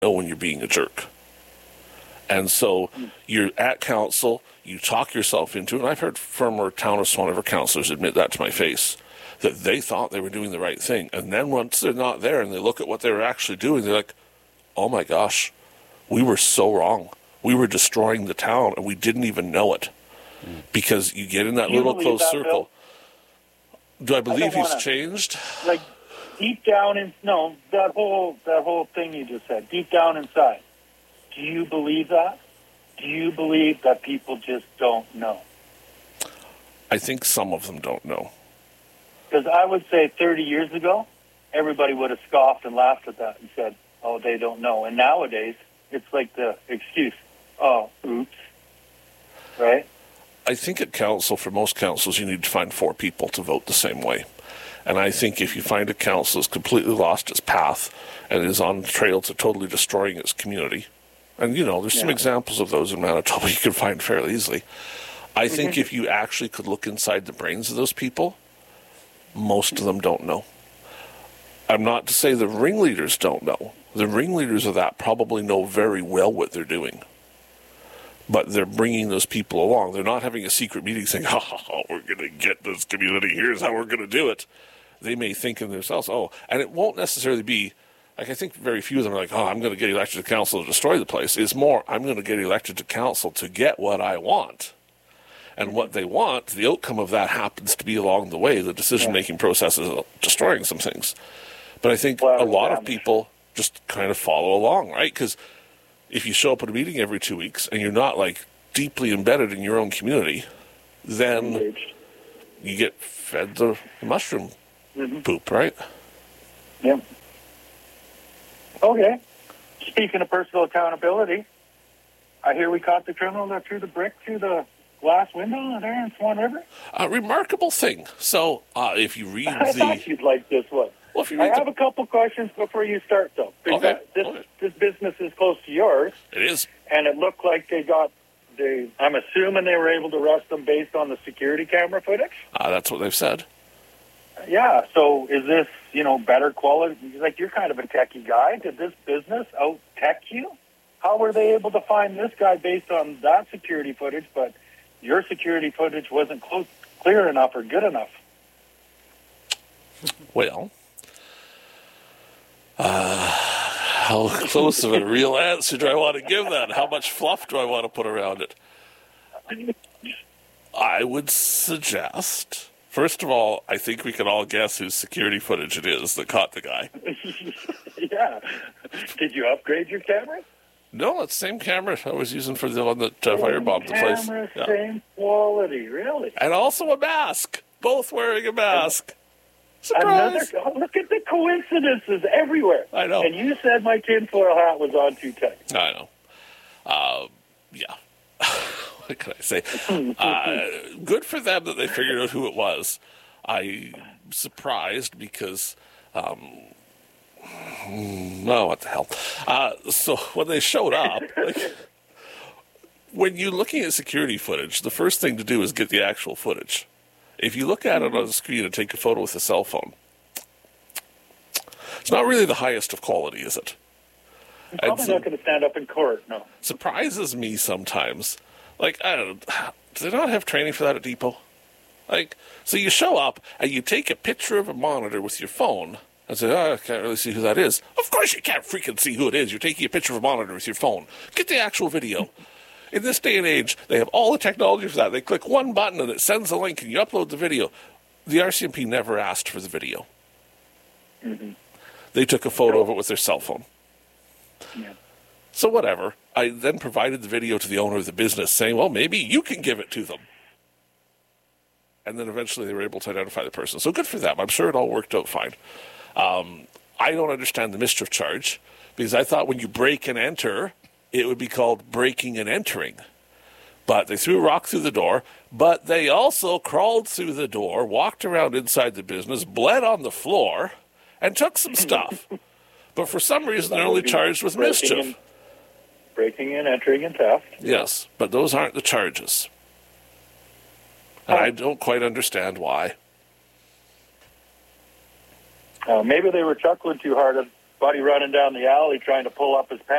know when you're being a jerk. And so you're at council, you talk yourself into it, and I've heard former Town of Swan River councillors admit that to my face, that they thought they were doing the right thing. And then once they're not there and they look at what they were actually doing, they're like, oh my gosh, we were so wrong. We were destroying the town and we didn't even know it. Because you get in that little closed circle. Bill? Do I believe he's changed? Like deep down that whole thing you just said, deep down inside. Do you believe that? Do you believe that people just don't know? I think some of them don't know. Because I would say 30 years ago, everybody would have scoffed and laughed at that and said, oh, they don't know. And nowadays, it's like the excuse, oh, oops, right? I think at council, for most councils, you need to find 4 people to vote the same way. And I think if you find a council that's completely lost its path and is on the trail to totally destroying its community, and, there's some examples of those in Manitoba you can find fairly easily. I think if you actually could look inside the brains of those people, most of them don't know. I'm not to say the ringleaders don't know. The ringleaders of that probably know very well what they're doing. But they're bringing those people along. They're not having a secret meeting saying, we're going to get this community. Here's how we're going to do it. They may think in themselves, and it won't necessarily be, I think very few of them are like, I'm going to get elected to council to destroy the place. It's more, I'm going to get elected to council to get what I want. And what they want, the outcome of that happens to be along the way, the decision-making process is destroying some things. But I think a lot of people just kind of follow along, right? Because if you show up at a meeting every 2 weeks and you're not deeply embedded in your own community, then you get fed the mushroom poop, right? Yeah. Okay. Speaking of personal accountability, I hear we caught the criminal that threw the brick through the glass window there in Swan River. A remarkable thing. So if you read I thought you'd like this one. Well, I have a couple questions before you start, though. Okay. This business is close to yours. It is. And it looked like I'm assuming they were able to arrest them based on the security camera footage? That's what they've said. Yeah, so is this, better quality? You're kind of a techie guy. Did this business out-tech you? How were they able to find this guy based on that security footage, but your security footage wasn't clear enough or good enough? Well, how close of a real answer do I want to give that? How much fluff do I want to put around it? I would suggest, first of all, I think we can all guess whose security footage it is that caught the guy. Yeah. Did you upgrade your camera? No, it's the same camera I was using for the one that firebombed the place. Camera, same quality, really. And also a mask. Both wearing a mask. Surprise! Look at the coincidences everywhere. I know. And you said my tinfoil hat was on too tight. I know. Yeah. What can I say? Good for them that they figured out who it was. I'm surprised because, what the hell? So when they showed up, when you're looking at security footage, the first thing to do is get the actual footage. If you look at it on the screen and take a photo with a cell phone, it's not really the highest of quality, is it? I'm probably not going to stand up in court, no. Surprises me sometimes. I don't know, do they not have training for that at Depot? So you show up and you take a picture of a monitor with your phone and say, I can't really see who that is. Of course you can't freaking see who it is. You're taking a picture of a monitor with your phone. Get the actual video. In this day and age, they have all the technology for that. They click one button and it sends a link and you upload the video. The RCMP never asked for the video. Mm-hmm. They took a photo of it with their cell phone. Yeah. So whatever. I then provided the video to the owner of the business saying, well, maybe you can give it to them. And then eventually they were able to identify the person. So good for them. I'm sure it all worked out fine. I don't understand the mischief charge because I thought when you break and enter, it would be called breaking and entering. But they threw a rock through the door, but they also crawled through the door, walked around inside the business, bled on the floor, and took some stuff. But for some reason, they're only charged with mischief. Breaking and entering and theft. Yes, but those aren't the charges. And I don't quite understand why. Maybe they were chuckling too hard buddy running down the alley trying to pull up his pants.